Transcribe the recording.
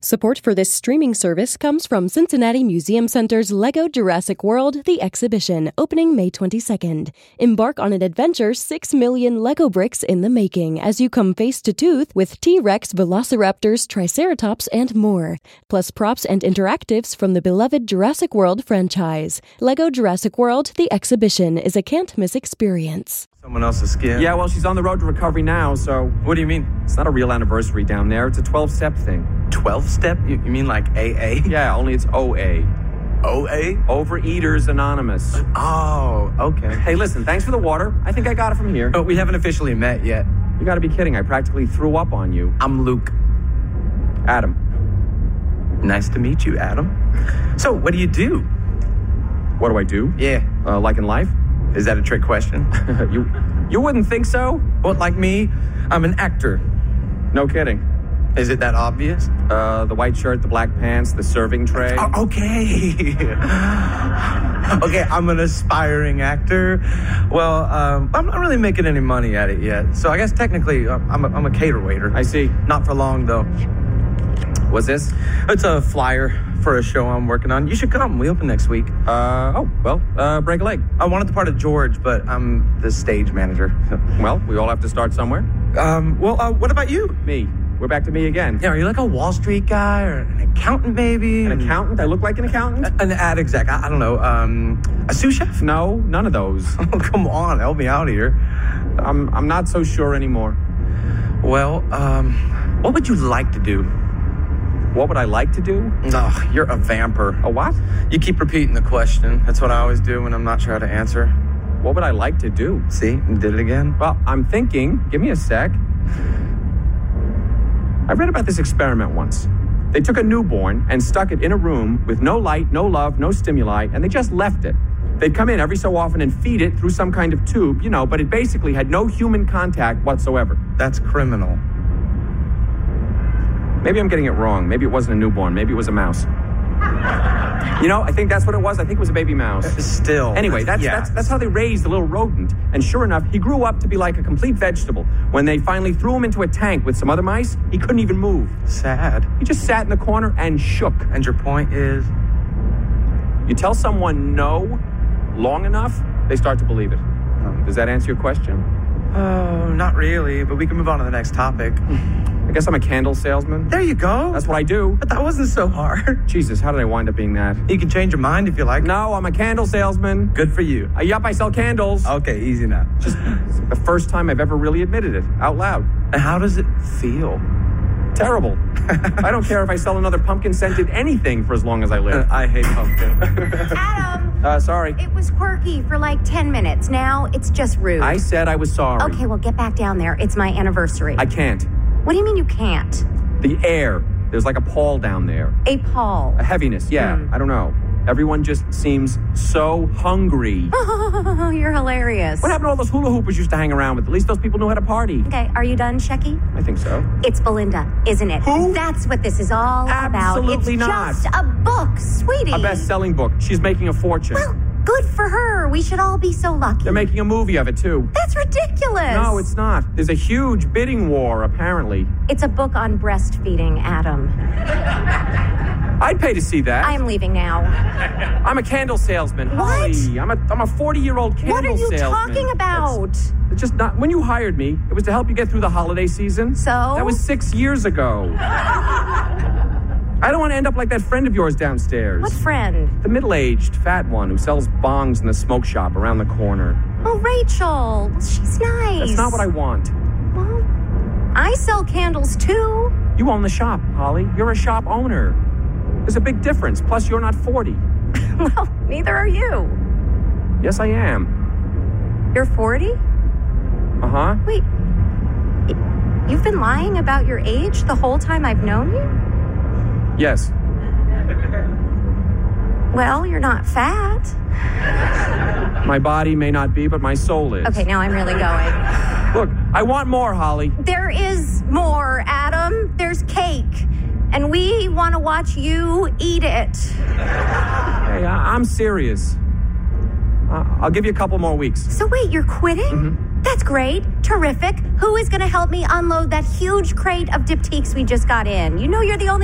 Support for this streaming service comes from Cincinnati Museum Center's Lego Jurassic World: The Exhibition, opening May 22nd. Embark on an adventure 6 million Lego bricks in the making as you come face to tooth with T-Rex, Velociraptors, Triceratops, and more. Plus props and interactives from the beloved Jurassic World franchise. Lego Jurassic World: The Exhibition is a can't-miss experience. Someone else's skin? Yeah, well, she's on the road to recovery now, so... What do you mean? It's not a real anniversary down there. It's a 12-step thing. 12-step? You mean like AA? Yeah, only it's OA. OA? Overeaters Anonymous. Oh, okay. Hey, listen, thanks for the water. I think I got it from here. But we haven't officially met yet. You gotta be kidding. I practically threw up on you. I'm Luke. Adam. Nice to meet you, Adam. So, what do you do? What do I do? Yeah. Like in life? Is that a trick question? You wouldn't think so? Well, like me, I'm an actor. No kidding. Is it that obvious? The white shirt, the black pants, the serving tray. Oh, okay. Okay, I'm an aspiring actor. Well, I'm not really making any money at it yet. So I guess technically I'm a cater waiter. I see. Not for long, though. What's this? It's a flyer for a show I'm working on. You should come. We open next week. Break a leg. I wanted the part of George, but I'm the stage manager. Well, we all have to start somewhere. What about you? Me. We're back to me again. Yeah, are you like a Wall Street guy or an accountant, maybe? An accountant? I look like an accountant? An ad exec. I don't know. A sous chef? No, none of those. Oh, come on. Help me out here. I'm not so sure anymore. Well, what would you like to do? What would I like to do? Oh, you're a vamper. A what? You keep repeating the question. That's what I always do when I'm not sure how to answer. What would I like to do? See? You did it again. Well, I'm thinking. Give me a sec. I read about this experiment once. They took a newborn and stuck it in a room with no light, no love, no stimuli, and they just left it. They'd come in every so often and feed it through some kind of tube, but it basically had no human contact whatsoever. That's criminal. Maybe I'm getting it wrong. Maybe it wasn't a newborn. Maybe it was a mouse. I think that's what it was. I think it was a baby mouse. Still. Anyway, that's how they raised a little rodent. And sure enough, he grew up to be like a complete vegetable. When they finally threw him into a tank with some other mice, he couldn't even move. Sad. He just sat in the corner and shook. And your point is? You tell someone no long enough, they start to believe it. Does that answer your question? Oh, not really, but we can move on to the next topic. I guess I'm a candle salesman. There you go. That's what I do. But that wasn't so hard. Jesus, how did I wind up being that? You can change your mind if you like. No, I'm a candle salesman. Good for you. Yup, I sell candles. Okay, easy now. Just the first time I've ever really admitted it, out loud. And how does it feel? Terrible. I don't care if I sell another pumpkin-scented anything for as long as I live. I hate pumpkin. Adam. Sorry. It was quirky for like 10 minutes. Now it's just rude. I said I was sorry. Okay, well, get back down there. It's my anniversary. I can't. What do you mean you can't? The air. There's like a pall down there. A pall? A heaviness, yeah. I don't know. Everyone just seems so hungry. Oh, you're hilarious. What happened to all those hula hoopers you used to hang around with? At least those people knew how to party. Okay, are you done, Shecky? I think so. It's Belinda, isn't it? Who? That's what this is all about. Absolutely not. It's just a book, sweetie. A best-selling book. She's making a fortune. Well, good for her. We should all be so lucky. They're making a movie of it, too. That's ridiculous. No, it's not. There's a huge bidding war, apparently. It's a book on breastfeeding, Adam. I'd pay to see that. I am leaving now. I'm a candle salesman. What? Holly, I'm a 40-year-old candle salesman. What are you talking about? It's just not... When you hired me, it was to help you get through the holiday season. So? That was 6 years ago. I don't want to end up like that friend of yours downstairs. What friend? The middle-aged, fat one who sells bongs in the smoke shop around the corner. Oh, Rachel. She's nice. That's not what I want. Well, I sell candles, too. You own the shop, Holly. You're a shop owner. There's a big difference. Plus, you're not 40. Well, neither are you. Yes, I am. You're 40? Uh-huh. Wait. You've been lying about your age the whole time I've known you? Yes. Well, you're not fat. My body may not be, but my soul is. Okay, now I'm really going. Look, I want more, Holly. There is more, Adam. There's cake. And we want to watch you eat it. Hey, I'm serious. I'll give you a couple more weeks. So wait, you're quitting? Mm-hmm. That's great. Terrific. Who is going to help me unload that huge crate of Diptyques we just got in? You know you're the only